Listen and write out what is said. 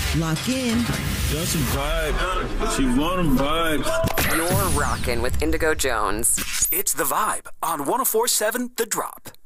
Lock in. Just a vibe. She want a vibe. You're rocking with Indigo Jones. It's The Vibe on 104.7 The Drop.